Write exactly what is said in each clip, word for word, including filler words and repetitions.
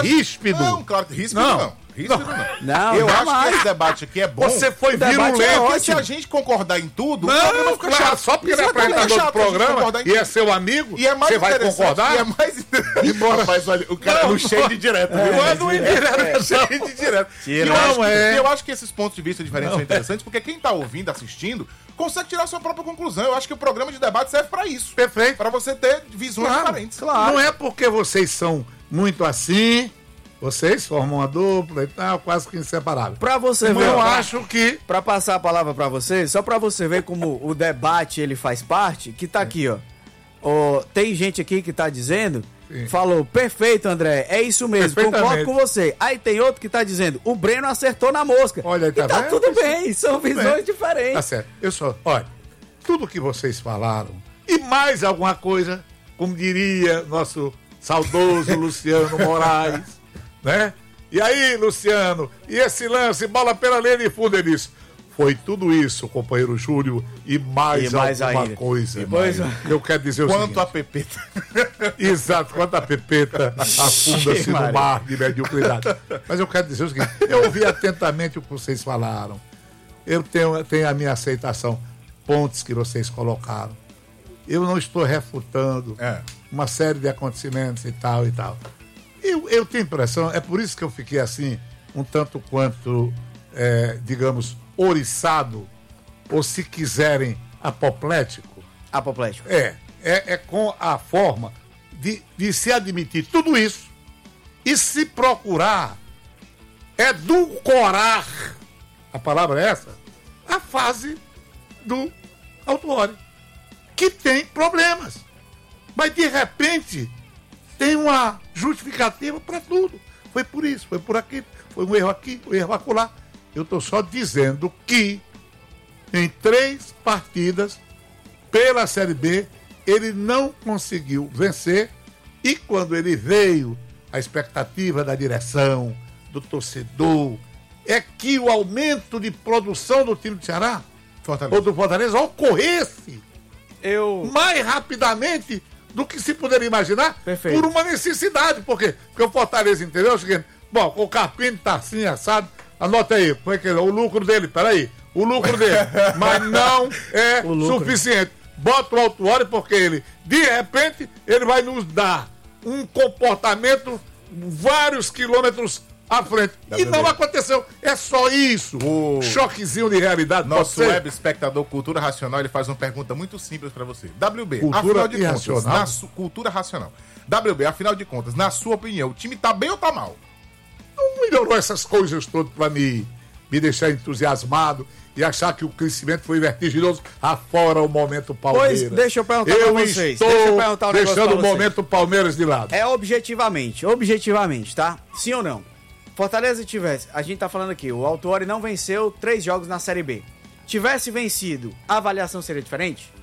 ríspido. Não, claro, ríspido Não. não. Ríspido não. Não, eu jamais. acho que esse debate aqui é bom. Você foi O debate é virulento. Porque se ótimo. a gente concordar em tudo, o Não, programa fica claro, chato. só porque ele é Exatamente, apresentador chato do a gente programa concordar em e é tudo. seu amigo, E é mais você vai interessante, concordar? E é mais interessante. Mas olha, o cara Não, não cheio de direto. viu? Não é do indireto, É, cheio de direto. E eu, Direto. acho que, é. eu acho que esses pontos de vista diferentes Não são interessantes, porque quem tá ouvindo, assistindo, consegue tirar a sua própria conclusão. Eu acho que o programa de debate serve pra isso. Perfeito. Pra você ter visões Claro, diferentes. Não é porque vocês são muito assim, vocês formam uma dupla e tal, quase que inseparáveis. Pra você ver, Eu ó, acho que... pra passar a palavra pra você, só pra você ver como o debate ele faz parte, que tá aqui, ó. Ó, tem gente aqui que tá dizendo, Sim. falou, perfeito, André, é isso mesmo, Perfeitamente. concordo com você. Aí tem outro que tá dizendo, o Breno acertou na mosca. Olha, e tá tá vendo? tudo bem, são Tudo visões bem. diferentes. Tá certo. Eu só... Olha, tudo que vocês falaram, e mais alguma coisa, como diria nosso saudoso Luciano Moraes, né? E aí, Luciano, e esse lance, bola pela linha de fundo, ele disse, foi tudo isso, companheiro Júlio, e mais, E mais alguma ainda. coisa. E mais- Eu quero dizer o Quanto seguinte. a pepeta. Exato, quanto a pepeta afunda-se no Maria. mar de mediocridade. Mas eu quero dizer o seguinte, eu ouvi atentamente o que vocês falaram. Eu tenho, tenho a minha aceitação, pontos que vocês colocaram. Eu não estou refutando É. uma série de acontecimentos e tal e tal. Eu, eu tenho impressão, é por isso que eu fiquei assim, um tanto quanto, é, digamos, oriçado, ou se quiserem, apoplético. Apoplético. É, é, é com a forma de, de se admitir tudo isso e se procurar edulcorar, a palavra é essa, a fase do autuário, que tem problemas. Mas, de repente, tem uma justificativa para tudo. Foi por isso, foi por aquilo, foi um erro aqui, um erro acolá. Eu estou só dizendo que em três partidas pela Série B, ele não conseguiu vencer e quando ele veio, a expectativa da direção, do torcedor, é que o aumento de produção do time do Ceará Fortaleza. ou do Fortaleza ocorresse Eu... mais rapidamente do que se poderia imaginar. Perfeito. Por uma necessidade. Por quê? Porque o Fortaleza entendeu o seguinte, bom, o Carpini tá assim, assado, anota aí, como é que é? O lucro dele, peraí, o lucro dele, mas não é O lucro. suficiente. Bota o autuário porque ele, de repente, ele vai nos dar um comportamento vários quilômetros à frente. E não aconteceu. É só isso. O- Choquezinho de realidade. Nosso pode ser? web espectador Cultura Racional, ele faz uma pergunta muito simples pra você. W B, Cultura afinal de irracional? contas, na su... cultura racional. W B, afinal de contas, na sua opinião, o time tá bem ou tá mal? Não melhorou essas coisas todas pra me, me deixar entusiasmado e achar que o crescimento foi vertiginoso, afora o momento Palmeiras. Pois, deixa eu perguntar eu pra vocês. estou Deixa eu perguntar um negócio deixando pra o vocês. momento Palmeiras de lado. É objetivamente, objetivamente, tá? Sim ou não? Fortaleza tivesse, a gente tá falando aqui, o Autuori não venceu três jogos na Série B. Tivesse vencido, a avaliação seria diferente?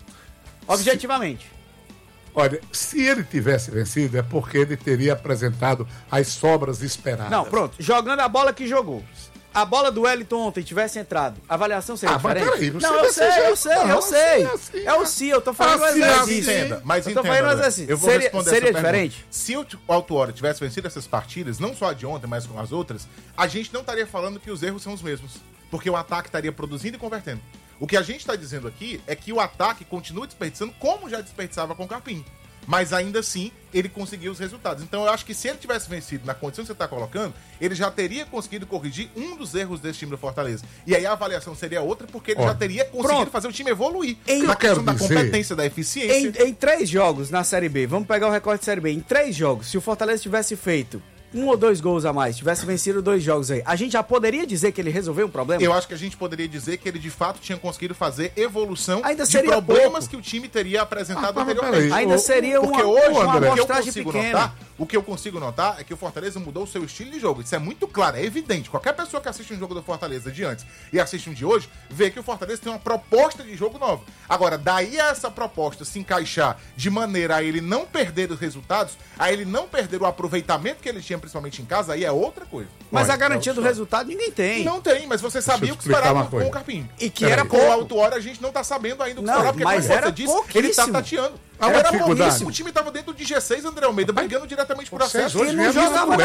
Objetivamente. Olha, se ele tivesse vencido é porque ele teria apresentado as sobras esperadas. Não, pronto. Jogando a bola que jogou. A bola do Wellington ontem tivesse entrado, a avaliação seria Ah, mas diferente? peraí, você não, eu desse sei, jeito, eu sei, não, eu assim, sei. assim, é o sim, eu tô falando assim, um assim, exercício. Entenda, mas eu tô entenda, falando um André, exercício. eu vou Seria, responder seria essa pergunta. diferente? Se o Autuori tivesse vencido essas partidas, não só a de ontem, mas com as outras, a gente não estaria falando que os erros são os mesmos. Porque o ataque estaria produzindo e convertendo. O que a gente está dizendo aqui é que o ataque continua desperdiçando como já desperdiçava com o Carpim. Mas ainda assim, ele conseguiu os resultados. Então eu acho que se ele tivesse vencido na condição que você está colocando, ele já teria conseguido corrigir um dos erros desse time do Fortaleza. E aí a avaliação seria outra, porque ele Ó, já teria conseguido pronto. fazer o time evoluir. Em- na Eu quero questão da dizer- competência, da eficiência. Em, em três jogos na Série B, vamos pegar o recorde de Série B. Em três jogos, se o Fortaleza tivesse feito um ou dois gols a mais, tivesse vencido dois jogos aí, a gente já poderia dizer que ele resolveu um problema? Eu acho que a gente poderia dizer que ele de fato tinha conseguido fazer evolução Ainda de seria problemas pouco. que o time teria apresentado Ah, mas anteriormente. peraí, Ainda o- seria Porque uma, hoje, uma o que eu amostragem consigo pequena. notar, o que eu consigo notar é que o Fortaleza mudou o seu estilo de jogo. Isso é muito claro, é evidente. Qualquer pessoa que assiste um jogo do Fortaleza de antes e assiste um de hoje, vê que o Fortaleza tem uma proposta de jogo nova. Agora, daí a essa proposta se encaixar de maneira a ele não perder os resultados, a ele não perder o aproveitamento que ele tinha, principalmente em casa, aí é outra coisa. Mas Olha, a garantia é o do só. resultado ninguém tem. Não tem, mas você sabia eu o que te explicar esperava uma com coisa. o Carpinho. E que Peraí. era Com o pouco. Autuori a gente não tá sabendo ainda o que Não, esperava, porque mas como era você disse, ele tá pouquíssimo. tateando. Ah, uma Era dificuldade. pouquíssimo. O time tava dentro de G seis, André Almeida, brigando diretamente por Vocês acesso. hoje Ele não mesmo jogava não